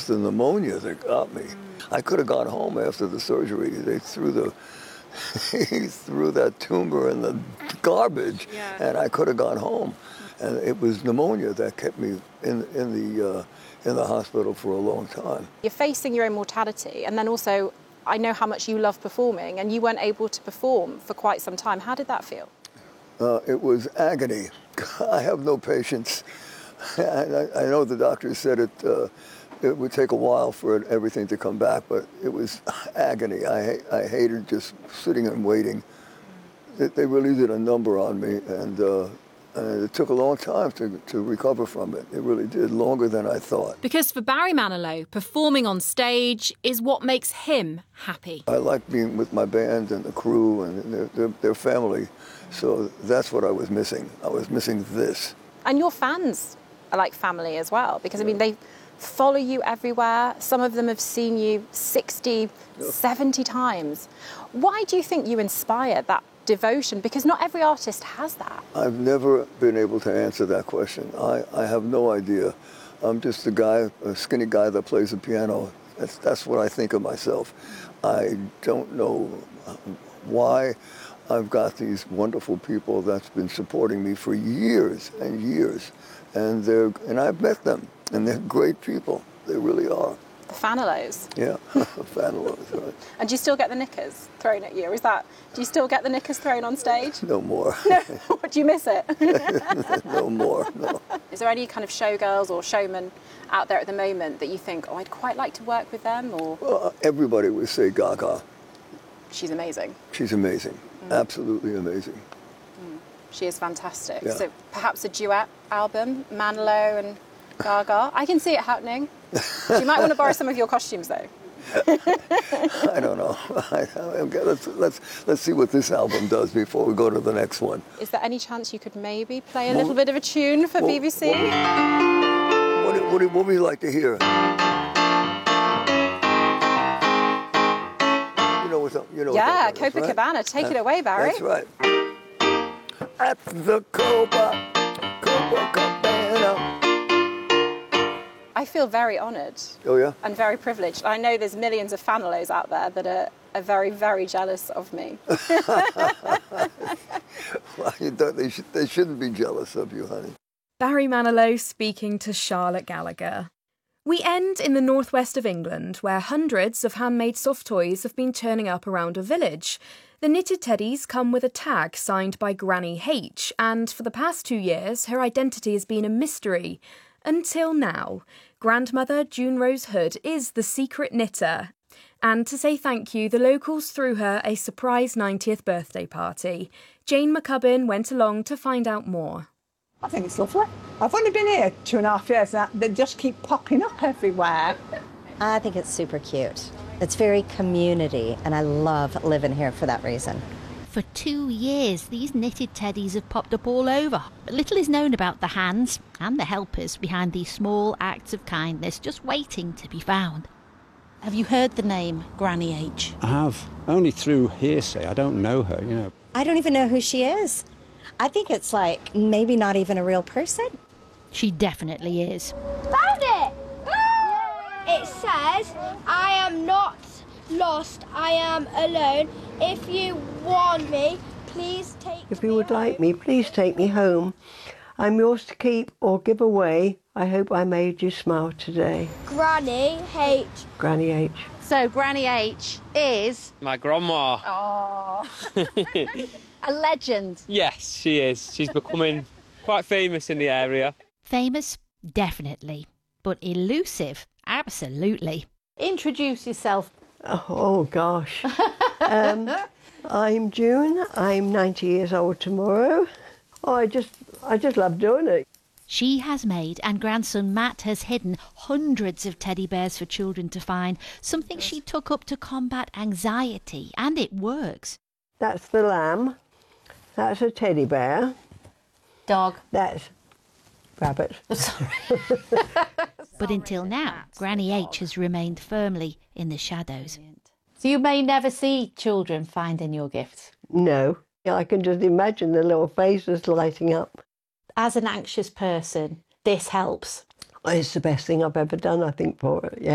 was the pneumonia that got me. I could have gone home after the surgery. They threw he threw that tumor in the garbage, and I could have gone home. And it was pneumonia that kept me in the hospital for a long time. You're facing your own mortality, and then also I know how much you love performing, and you weren't able to perform for quite some time. How did that feel? It was agony. I have no patience. I know the doctor said it would take a while for everything to come back, but it was agony. I hated just sitting and waiting. They really did a number on me, and it took a long time to recover from it. It really did, longer than I thought. Because for Barry Manilow, performing on stage is what makes him happy. I like being with my band and the crew and their family, so that's what I was missing. I was missing this. And your fans are like family as well, because, I mean, they follow you everywhere. Some of them have seen you 60, 70 times. Why do you think you inspire that devotion? Because not every artist has that. I've never been able to answer that question. I have no idea. I'm just a skinny guy that plays the piano. That's what I think of myself. I don't know why I've got these wonderful people that's been supporting me for years and years. And I've met them, and they're great people. They really are. The Fanilows. Yeah, Fanilows, right. And do you still get the knickers thrown at you? Do you still get the knickers thrown on stage? No more. No? Do you miss it? No more, no. Is there any kind of showgirls or showmen out there at the moment that you think, oh, I'd quite like to work with them? Or Well, everybody would say Gaga. She's amazing. She's amazing, absolutely amazing. She is fantastic. Yeah. So perhaps a duet album, Manilow and Gaga. I can see it happening. You might want to borrow some of your costumes, though. I don't know. Let's see what this album does before we go to the next one. Is there any chance you could maybe play a little bit of a tune for BBC? What would you like to hear? You know Yeah, what that is, right? Copacabana. Take it away, Barry. That's right. At the Copacabana. I feel very honoured. Oh, yeah? And very privileged. I know there's millions of Fanilows out there that are very, very jealous of me. Well, they shouldn't be jealous of you, honey. Barry Manilow speaking to Charlotte Gallagher. We end in the northwest of England, where hundreds of handmade soft toys have been turning up around a village. The knitted teddies come with a tag signed by Granny H, and for the past 2 years, her identity has been a mystery. Until now. Grandmother June Rose Hood is the secret knitter. And to say thank you, the locals threw her a surprise 90th birthday party. Jane McCubbin went along to find out more. I think it's lovely. I've only been here 2.5 years and they just keep popping up everywhere. I think it's super cute. It's very community, and I love living here for that reason. For 2 years, these knitted teddies have popped up all over. But little is known about the hands and the helpers behind these small acts of kindness just waiting to be found. Have you heard the name Granny H? I have. Only through hearsay. I don't know her, you know. I don't even know who she is. I think it's like maybe not even a real person. She definitely is. Found it! It says, I am not lost, I am alone. If you want me, please take me. If you would like me, please take me home. I'm yours to keep or give away. I hope I made you smile today. Granny H. Granny H. So Granny H is... my grandma. Oh, a legend. Yes, she is. She's becoming quite famous in the area. Famous? Definitely. But elusive? Absolutely. Introduce yourself. Oh gosh. I'm June. I'm 90 years old tomorrow. Oh, I just love doing it. She has made, and grandson Matt has hidden, hundreds of teddy bears for children to find, something she took up to combat anxiety, and it works. That's the lamb. That's a teddy bear. Dog. That's rabbit. Sorry. But until now, Granny H has remained firmly in the shadows. So you may never see children finding your gifts? No. I can just imagine the little faces lighting up. As an anxious person, this helps. It's the best thing I've ever done, I think, for it, yeah.